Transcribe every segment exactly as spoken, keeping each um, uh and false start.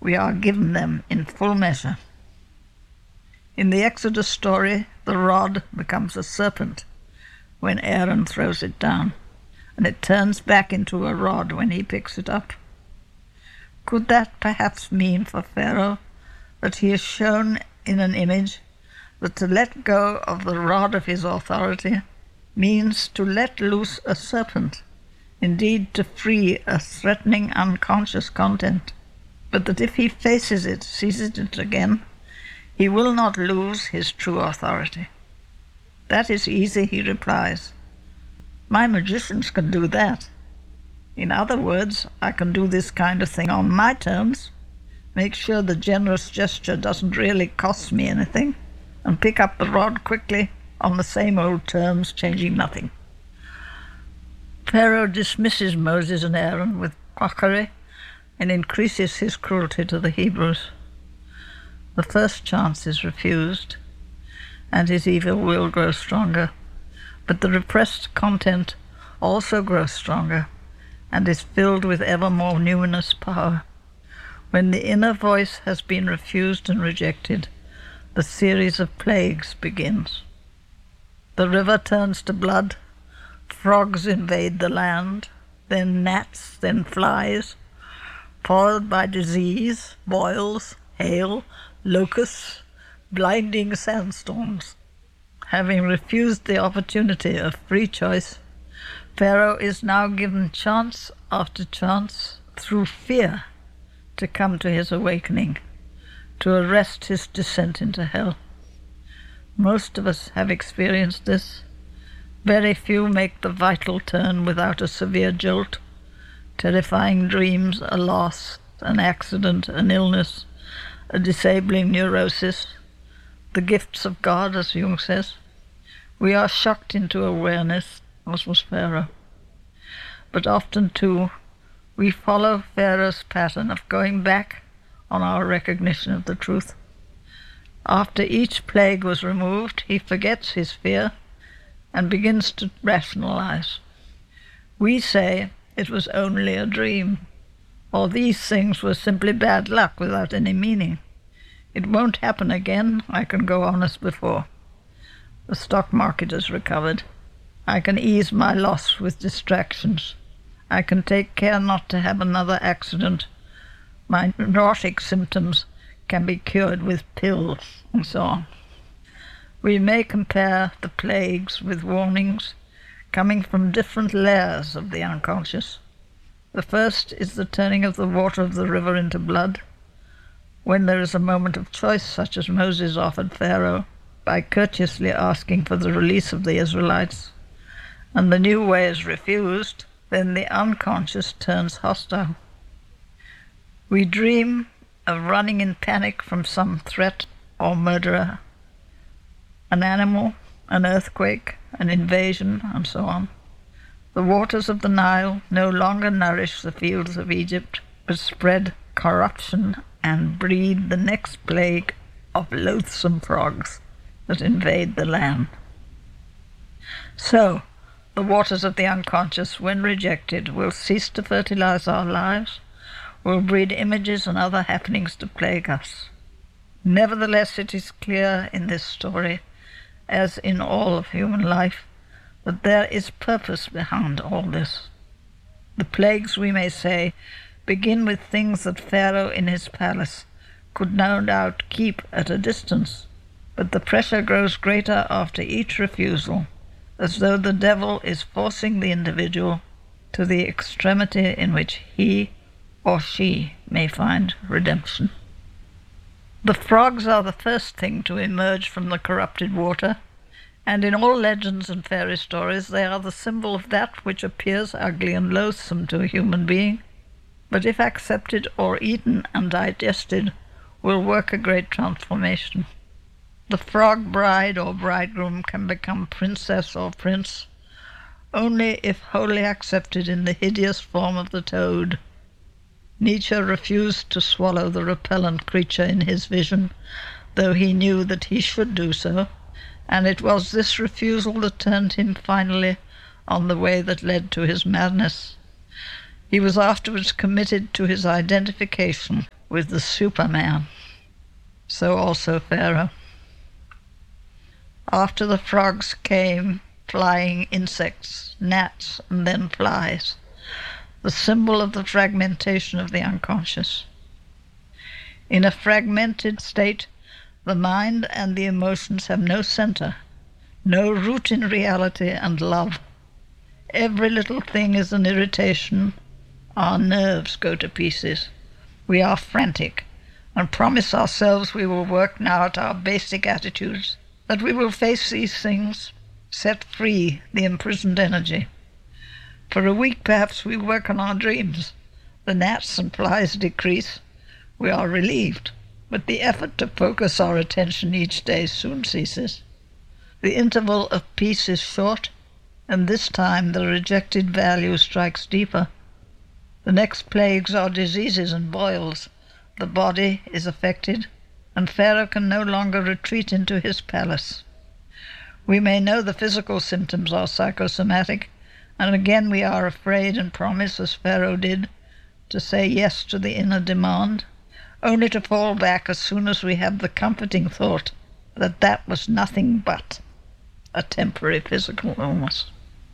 we are given them in full measure. In the Exodus story, the rod becomes a serpent when Aaron throws it down, and it turns back into a rod when he picks it up. Could that perhaps mean for Pharaoh that he is shown in an image that to let go of the rod of his authority means to let loose a serpent, indeed to free a threatening unconscious content, but that if he faces it, seizes it again, he will not lose his true authority? That is easy, he replies. My magicians can do that. In other words, I can do this kind of thing on my terms, make sure the generous gesture doesn't really cost me anything, and pick up the rod quickly on the same old terms, changing nothing. Pharaoh dismisses Moses and Aaron with quackery and increases his cruelty to the Hebrews. The first chance is refused, and his evil will grows stronger, but the repressed content also grows stronger and is filled with ever more numinous power. When the inner voice has been refused and rejected, the series of plagues begins. The river turns to blood, frogs invade the land, then gnats, then flies, followed by disease, boils, hail, locusts, blinding sandstorms. Having refused the opportunity of free choice, Pharaoh is now given chance after chance through fear to come to his awakening, to arrest his descent into hell. Most of us have experienced this. Very few make the vital turn without a severe jolt, terrifying dreams, a loss, an accident, an illness, a disabling neurosis, the gifts of God, as Jung says. We are shocked into awareness, as was Pharaoh. But often, too, we follow Pharaoh's pattern of going back on our recognition of the truth. After each plague was removed, he forgets his fear and begins to rationalize. We say it was only a dream, or these things were simply bad luck without any meaning. It won't happen again, I can go on as before. The stock market has recovered. I can ease my loss with distractions. I can take care not to have another accident. My neurotic symptoms can be cured with pills, and so on. We may compare the plagues with warnings coming from different layers of the unconscious. The first is the turning of the water of the river into blood, when there is a moment of choice, such as Moses offered Pharaoh by courteously asking for the release of the Israelites, and the new way is refused, then the unconscious turns hostile. We dream of running in panic from some threat or murderer, an animal, an earthquake, an invasion, and so on. The waters of the Nile no longer nourish the fields of Egypt, but spread corruption and breed the next plague of loathsome frogs that invade the land. So, the waters of the unconscious, when rejected, will cease to fertilize our lives, will breed images and other happenings to plague us. Nevertheless, it is clear in this story, as in all of human life, that there is purpose behind all this. The plagues, we may say, begin with things that Pharaoh in his palace could no doubt keep at a distance, but the pressure grows greater after each refusal, as though the devil is forcing the individual to the extremity in which he or she may find redemption. The frogs are the first thing to emerge from the corrupted water, and in all legends and fairy stories they are the symbol of that which appears ugly and loathsome to a human being, but if accepted or eaten and digested, will work a great transformation. The frog bride or bridegroom can become princess or prince only if wholly accepted in the hideous form of the toad. Nietzsche refused to swallow the repellent creature in his vision, though he knew that he should do so, and it was this refusal that turned him finally on the way that led to his madness. He was afterwards committed to his identification with the Superman. So also Pharaoh. After the frogs came flying insects, gnats, and then flies, the symbol of the fragmentation of the unconscious. In a fragmented state, the mind and the emotions have no center, no root in reality and love. Every little thing is an irritation. Our nerves go to pieces. We are frantic and promise ourselves we will work now at our basic attitudes, that we will face these things, set free the imprisoned energy. For a week perhaps we work on our dreams. The gnats and flies decrease. We are relieved, but the effort to focus our attention each day soon ceases. The interval of peace is short, and this time the rejected value strikes deeper. The next plagues are diseases and boils. The body is affected, and Pharaoh can no longer retreat into his palace. We may know the physical symptoms are psychosomatic, and again we are afraid and promise, as Pharaoh did, to say yes to the inner demand, only to fall back as soon as we have the comforting thought that that was nothing but a temporary physical illness.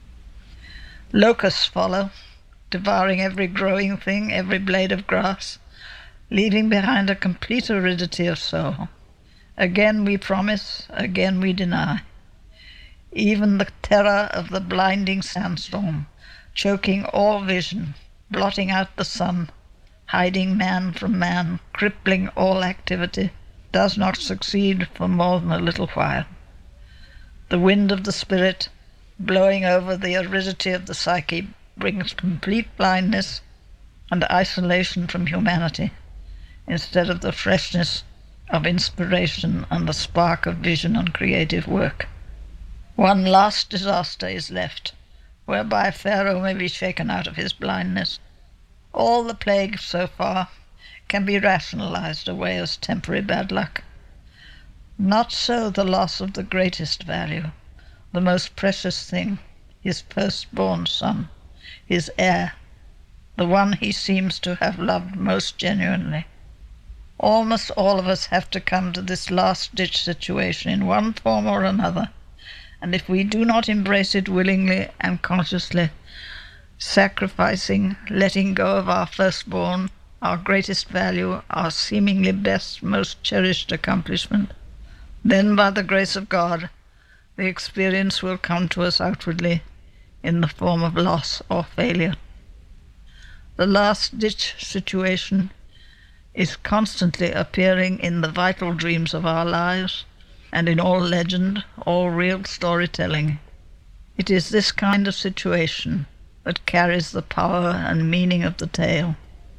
Locusts follow, devouring every growing thing, every blade of grass, leaving behind a complete aridity of soul. Again we promise, again we deny. Even the terror of the blinding sandstorm, choking all vision, blotting out the sun, hiding man from man, crippling all activity, does not succeed for more than a little while. The wind of the spirit, blowing over the aridity of the psyche, brings complete blindness and isolation from humanity, instead of the freshness of inspiration and the spark of vision and creative work. One last disaster is left, whereby Pharaoh may be shaken out of his blindness. All the plagues so far can be rationalized away as temporary bad luck. Not so the loss of the greatest value, the most precious thing, his firstborn son, his heir, the one he seems to have loved most genuinely. Almost all of us have to come to this last-ditch situation in one form or another, and if we do not embrace it willingly and consciously, sacrificing, letting go of our firstborn, our greatest value, our seemingly best, most cherished accomplishment, then by the grace of God, the experience will come to us outwardly in the form of loss or failure. The last-ditch situation is constantly appearing in the vital dreams of our lives and in all legend, all real storytelling. It is this kind of situation that carries the power and meaning of the tale.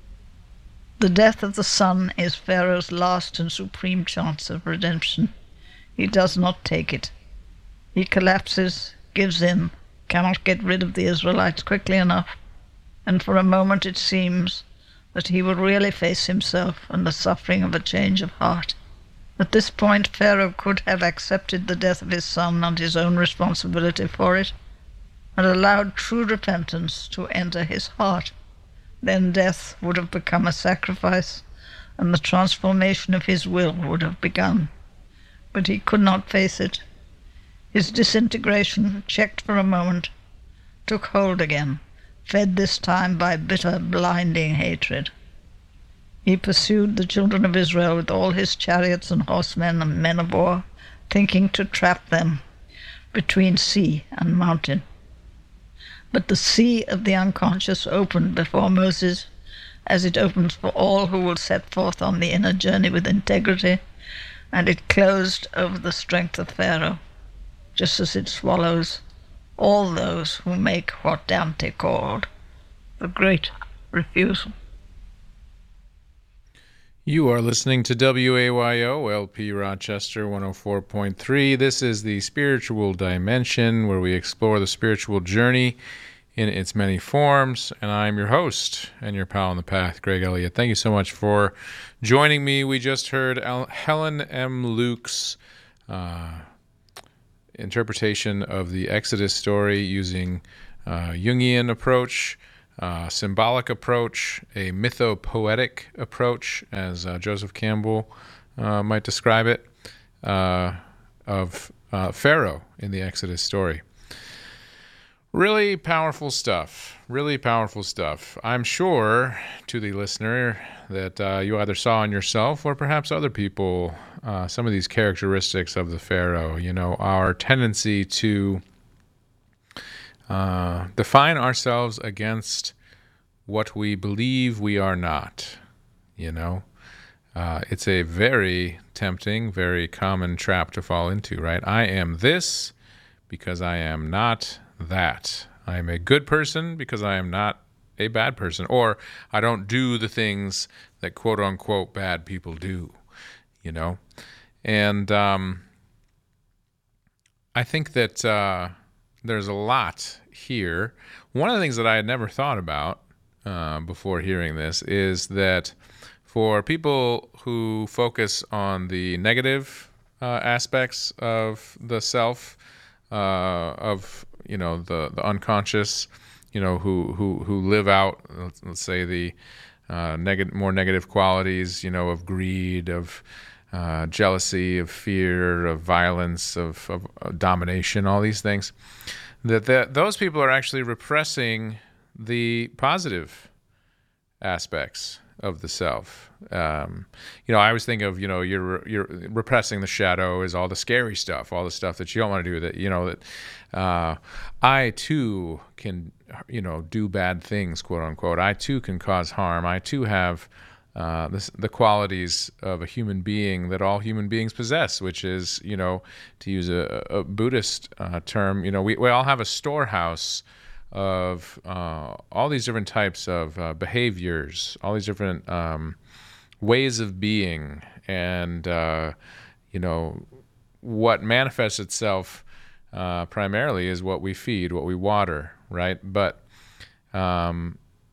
The death of the son is Pharaoh's last and supreme chance of redemption. He does not take it. He collapses, gives in, cannot get rid of the Israelites quickly enough, and for a moment it seems that he will really face himself and the suffering of a change of heart. At this point Pharaoh could have accepted the death of his son and his own responsibility for it, and allowed true repentance to enter his heart. Then death would have become a sacrifice, and the transformation of his will would have begun. But he could not face it. His disintegration, checked for a moment, took hold again, fed this time by bitter, blinding hatred. He pursued the children of Israel with all his chariots and horsemen and men of war, thinking to trap them between sea and mountain. But the sea of the unconscious opened before Moses, as it opens for all who will set forth on the inner journey with integrity, and it closed over the strength of Pharaoh, just as it swallows all those who make what Dante called the great refusal. You are listening to W A Y O L P Rochester one oh four point three. This is the Spiritual Dimension, where we explore the spiritual journey in its many forms. And I'm your host and your pal on the path, Greg Elliott. Thank you so much for joining me. We just heard Helen M. Luke's uh, interpretation of the Exodus story using uh, Jungian approach. uh, symbolic approach, a mythopoetic approach, as uh, Joseph Campbell uh, might describe it, uh, of uh, Pharaoh in the Exodus story. Really powerful stuff. Really powerful stuff. I'm sure, to the listener, that uh, you either saw in yourself or perhaps other people uh, some of these characteristics of the Pharaoh. You know, our tendency to uh, define ourselves against what we believe we are not. You know, uh, it's a very tempting, very common trap to fall into, right? I am this because I am not that. I am a good person because I am not a bad person, or I don't do the things that quote unquote bad people do, you know? And um, I think that uh, there's a lot here. One of the things that I had never thought about uh, before hearing this is that for people who focus on the negative uh, aspects of the self, uh, of you know, the, the unconscious, you know, who, who, who live out, let's, let's say, the uh, negative, more negative qualities, you know, of greed, of uh, jealousy, of fear, of violence, of, of, of domination, all these things, that, that those people are actually repressing the positive aspects of the self. Um, you know, I always think of, you know, you're you're repressing the shadow is all the scary stuff, all the stuff that you don't want to do, that, you know, that uh, I too can, you know, do bad things, quote unquote. I too can cause harm. I too have uh, this, the qualities of a human being that all human beings possess, which is, you know, to use a, a Buddhist uh, term, you know, we, we all have a storehouse of uh, all these different types of uh, behaviors, all these different um, ways of being, and uh, you know, what manifests itself uh, primarily is what we feed, what we water, right? But um,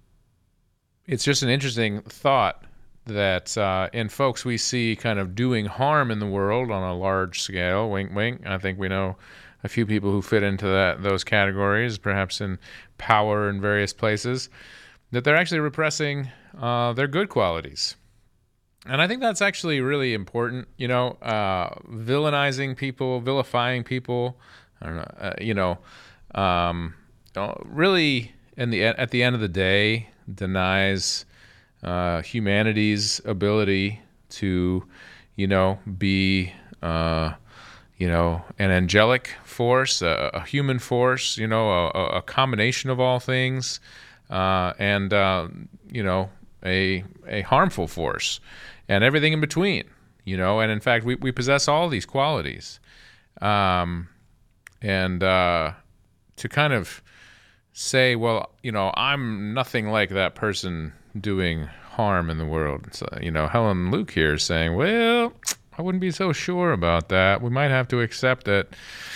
it's just an interesting thought that uh, in folks we see kind of doing harm in the world on a large scale, wink, wink. I think we know a few people who fit into that those categories, perhaps in power in various places, that they're actually repressing uh, their good qualities. And I think that's actually really important, you know, uh, villainizing people, vilifying people, I don't know, uh, you know, um, really in the, at the end of the day, denies uh, humanity's ability to, you know, be... Uh, you know, an angelic force, a, a human force, you know, a, a combination of all things, uh, and, uh, you know, a a harmful force, and everything in between, you know. And in fact, we, we possess all these qualities. Um, and uh, to kind of say, well, you know, I'm nothing like that person doing harm in the world. So, you know, Helen Luke here is saying, well, I wouldn't be so sure about that. We might have to accept that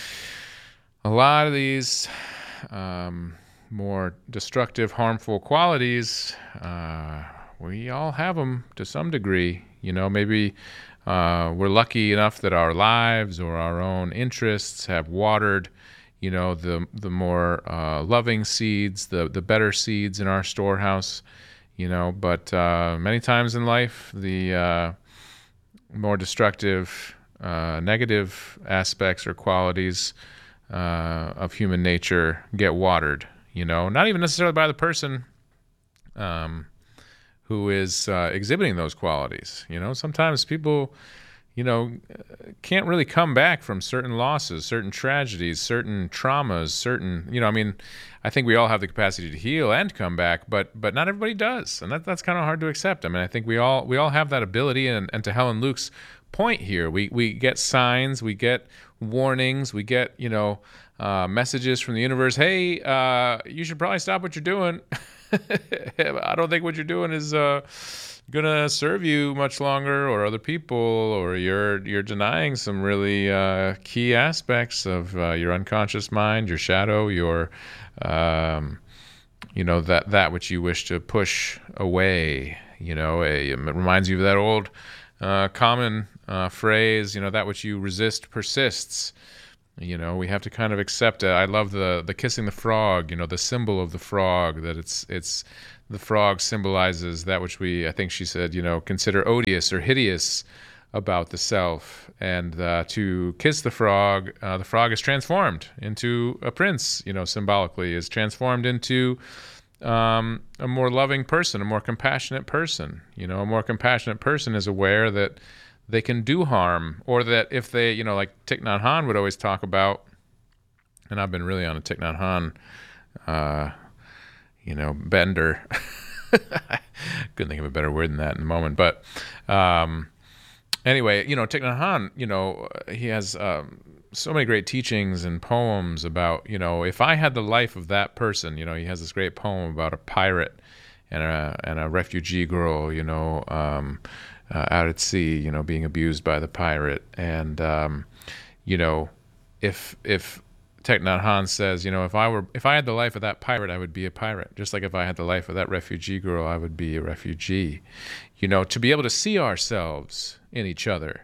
a lot of these um, more destructive, harmful qualities, uh, we all have them to some degree. You know, maybe uh, we're lucky enough that our lives or our own interests have watered, you know, the the more uh, loving seeds, the the better seeds in our storehouse. You know, but uh, many times in life, the uh, more destructive, uh, negative aspects or qualities uh, of human nature get watered, you know, not even necessarily by the person um, who is uh, exhibiting those qualities. You know, sometimes people, you know, can't really come back from certain losses, certain tragedies, certain traumas, certain, you know, I mean, I think we all have the capacity to heal and come back, but but not everybody does, and that, that's kind of hard to accept. I mean, I think we all we all have that ability, and, and to Helen Luke's point here, we we get signs, we get warnings, we get, you know, uh, messages from the universe. Hey, uh, you should probably stop what you're doing. I don't think what you're doing is uh, gonna serve you much longer, or other people, or you're you're denying some really uh, key aspects of uh, your unconscious mind, your shadow, your um, you know, that that which you wish to push away. You know, a, it reminds you of that old uh, common uh, phrase, you know, that which you resist persists. You know, we have to kind of accept it. I love the the kissing the frog, you know, the symbol of the frog, that it's it's the frog symbolizes that which we, I think she said, you know, consider odious or hideous about the self. And uh, to kiss the frog, uh, the frog is transformed into a prince, you know, symbolically, is transformed into um, a more loving person, a more compassionate person. You know, a more compassionate person is aware that they can do harm, or that if they, you know, like Thich Nhat Hanh would always talk about, and I've been really on a Thich Nhat Hanh, uh, you know, bender. Couldn't think of a better word than that in the moment. But um, anyway, you know, Thich Nhat Hanh, you know, he has um, so many great teachings and poems about, you know, if I had the life of that person, you know, he has this great poem about a pirate and a and a refugee girl, you know, um, Uh, out at sea, you know, being abused by the pirate. And, um, you know, if if Thich Nhat Hanh says, you know, if I were, if I had the life of that pirate, I would be a pirate. Just like if I had the life of that refugee girl, I would be a refugee. You know, to be able to see ourselves in each other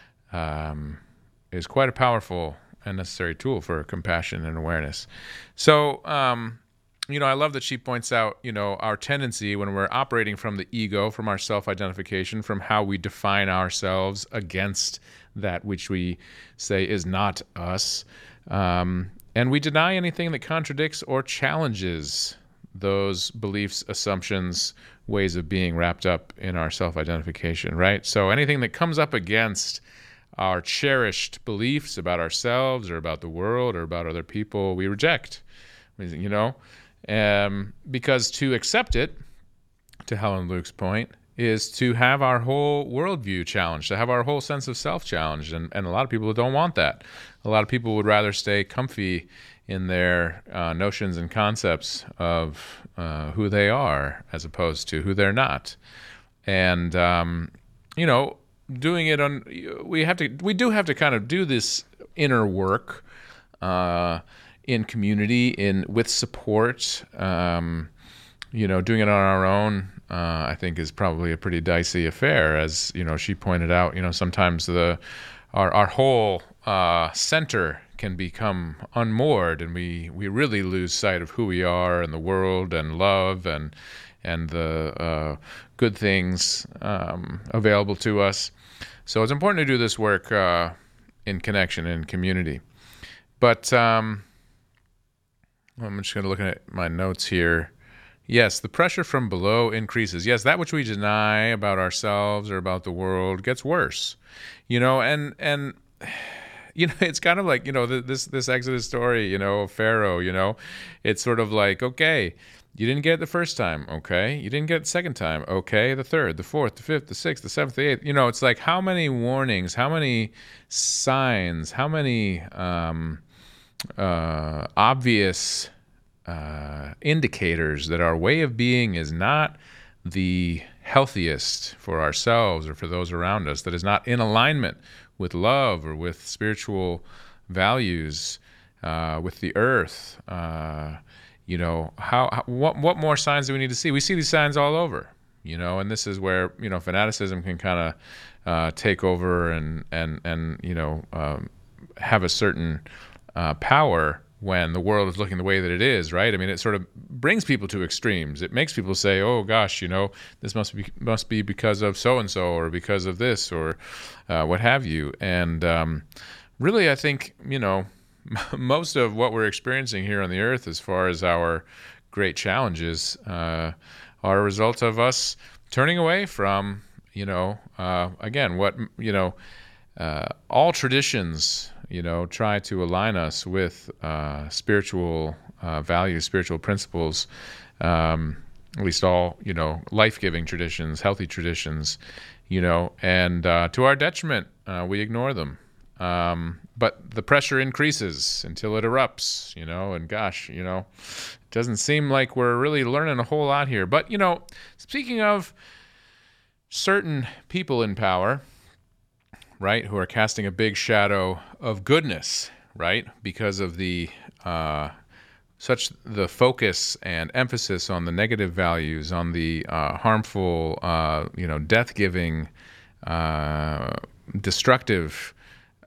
um, is quite a powerful and necessary tool for compassion and awareness. So, um, you know, I love that she points out, you know, our tendency when we're operating from the ego, from our self-identification, from how we define ourselves against that which we say is not us. Um, and we deny anything that contradicts or challenges those beliefs, assumptions, ways of being wrapped up in our self-identification, right? So anything that comes up against our cherished beliefs about ourselves or about the world or about other people, we reject, you know? Um, because to accept it, to Helen Luke's point, is to have our whole worldview challenged, to have our whole sense of self challenged. And, and a lot of people don't want that. A lot of people would rather stay comfy in their uh, notions and concepts of uh, who they are as opposed to who they're not. And, um, you know, doing it on, we have to, we do have to kind of do this inner work, uh, in community, in with support. Um, you know, doing it on our own, uh, I think, is probably a pretty dicey affair. As you know, she pointed out, you know, sometimes the our our whole uh, center can become unmoored, and we we really lose sight of who we are and the world and love and and the uh, good things um, available to us. So it's important to do this work uh, in connection, in community. But um, I'm just going to look at my notes here. Yes, the pressure from below increases. Yes, that which we deny about ourselves or about the world gets worse. You know, and and you know, it's kind of like, you know, this this Exodus story, you know, of Pharaoh, you know. It's sort of like, okay, you didn't get it the first time, okay? You didn't get it the second time, okay? The third, the fourth, the fifth, the sixth, the seventh, the eighth. You know, it's like how many warnings, how many signs, how many um Uh, obvious uh, indicators that our way of being is not the healthiest for ourselves or for those around us, that is not in alignment with love or with spiritual values, uh, with the earth. Uh, you know, how, how what what more signs do we need to see? We see these signs all over, you know, and this is where, you know, fanaticism can kind of uh, take over and and and you know um, have a certain Uh, power when the world is looking the way that it is, right? I mean, it sort of brings people to extremes. It makes people say, "Oh gosh, you know, this must be must be because of so and so, or because of this, or uh, what have you." And um, really, I think, you know, most of what we're experiencing here on the earth, as far as our great challenges, uh, are a result of us turning away from, you know, uh, again, what you know, uh, all traditions, you know, try to align us with uh, spiritual uh, values, spiritual principles, um, at least all, you know, life-giving traditions, healthy traditions, you know, and uh, to our detriment, uh, we ignore them. Um, but the pressure increases until it erupts, you know, and gosh, you know, it doesn't seem like we're really learning a whole lot here. But, you know, speaking of certain people in power, right, who are casting a big shadow of goodness, right, because of the uh, such the focus and emphasis on the negative values, on the uh, harmful, uh, you know, death-giving, uh, destructive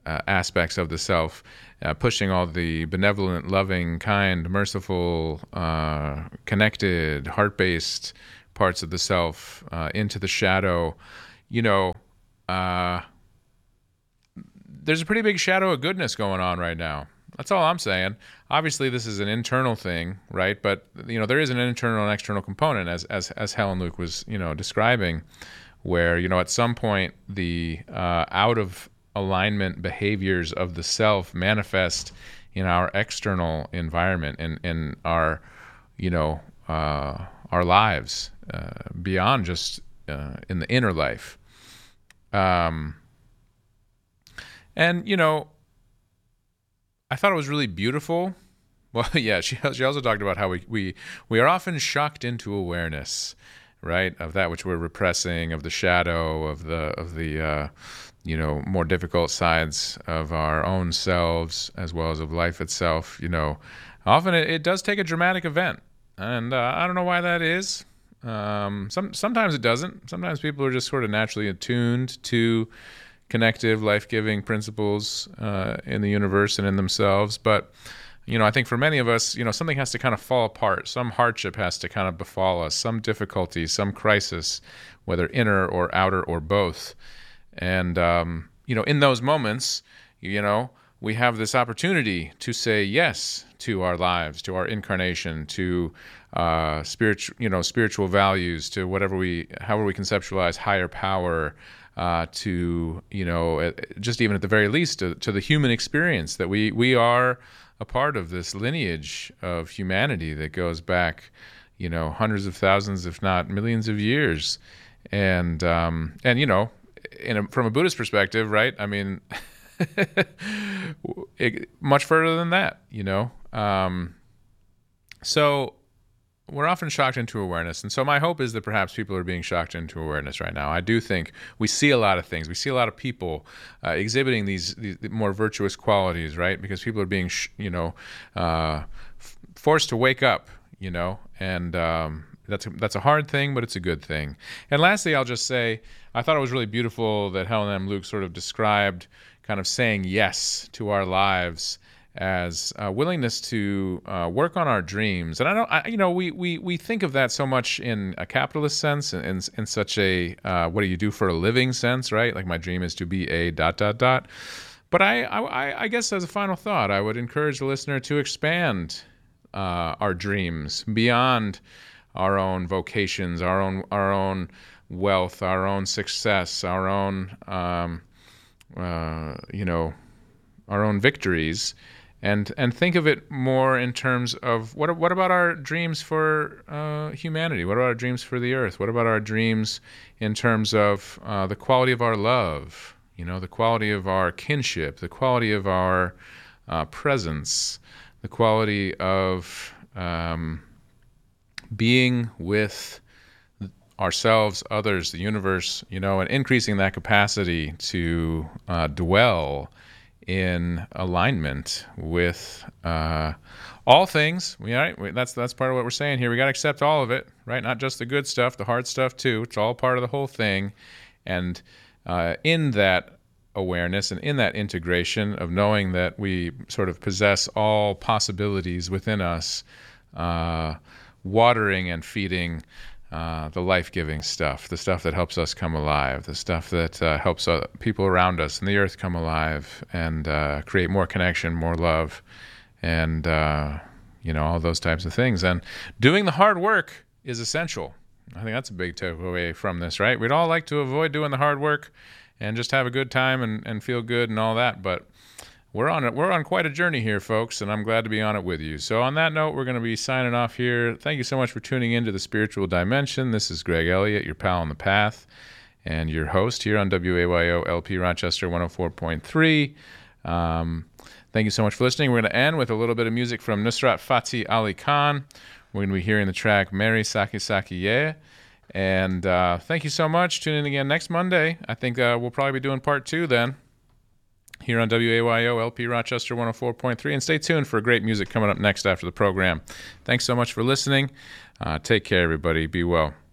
uh, aspects of the self, uh, pushing all the benevolent, loving, kind, merciful, uh, connected, heart-based parts of the self uh, into the shadow. You know, uh, there's a pretty big shadow of goodness going on right now. That's all I'm saying. Obviously, this is an internal thing, right? But you know, there is an internal and external component, as as as Helen Luke was, you know, describing, where you know at some point the uh, out of alignment behaviors of the self manifest in our external environment and in, in our, you know, uh, our lives uh, beyond just uh, in the inner life. Um, and you know. I thought it was really beautiful. Well, yeah, she she also talked about how we, we, we are often shocked into awareness, right, of that which we're repressing, of the shadow, of the of the uh, you know more difficult sides of our own selves as well as of life itself. You know, often it, it does take a dramatic event, and uh, I don't know why that is. Um, some sometimes it doesn't. Sometimes people are just sort of naturally attuned to connective, life-giving principles uh, in the universe and in themselves. But, you know, I think for many of us, you know, something has to kind of fall apart. Some hardship has to kind of befall us, some difficulty, some crisis, whether inner or outer or both. And, um, you know, in those moments, you know, we have this opportunity to say yes to our lives, to our incarnation, to uh, spiritual, you know, spiritual values, to whatever we, however we conceptualize higher power, Uh, to, you know, just even at the very least, to, to the human experience, that we, we are a part of this lineage of humanity that goes back, you know, hundreds of thousands, if not millions of years. And, um, and you know, in a, from a Buddhist perspective, right, I mean, it, much further than that, you know. Um, so... We're often shocked into awareness. And so my hope is that perhaps people are being shocked into awareness right now. I do think we see a lot of things. We see a lot of people uh, exhibiting these, these more virtuous qualities, right? Because people are being, sh- you know, uh, f- forced to wake up, you know, and um, that's, a, that's a hard thing, but it's a good thing. And lastly, I'll just say, I thought it was really beautiful that Helen M. Luke sort of described kind of saying yes to our lives as a willingness to uh, work on our dreams. And I don't, I, you know, we, we, we think of that so much in a capitalist sense, in, in, in such a, uh, what do you do for a living sense, right? Like my dream is to be a dot, dot, dot. But I, I, I guess as a final thought, I would encourage the listener to expand uh, our dreams beyond our own vocations, our own, our own wealth, our own success, our own, um, uh, you know, our own victories. And and think of it more in terms of what what about our dreams for uh, humanity? What about our dreams for the earth? What about our dreams in terms of uh, the quality of our love? You know, the quality of our kinship, the quality of our uh, presence, the quality of um, being with ourselves, others, the universe. You know, and increasing that capacity to uh, dwell in alignment with uh, all things. We, right, we, that's that's part of what we're saying here. We got to accept all of it, right? Not just the good stuff, the hard stuff too. It's all part of the whole thing. And uh, in that awareness and in that integration of knowing that we sort of possess all possibilities within us, uh, watering and feeding Uh, the life-giving stuff, the stuff that helps us come alive, the stuff that uh, helps uh, people around us and the earth come alive and uh, create more connection, more love, and, uh, you know, all those types of things. And doing the hard work is essential. I think that's a big takeaway from this, right? We'd all like to avoid doing the hard work and just have a good time and, and feel good and all that, but We're on it. We're on quite a journey here, folks, and I'm glad to be on it with you. So on that note, we're going to be signing off here. Thank you so much for tuning into The Spiritual Dimension. This is Greg Elliott, your pal on the path, and your host here on W A Y O L P Rochester one oh four point three. Um, thank you so much for listening. We're going to end with a little bit of music from Nusrat Fateh Ali Khan. We're going to be hearing the track Mary Saki Saki Ye. And uh, thank you so much. Tune in again next Monday. I think uh, we'll probably be doing part two then, here on W A Y O L P Rochester one oh four point three. And stay tuned for great music coming up next after the program. Thanks so much for listening. Uh, take care, everybody. Be well.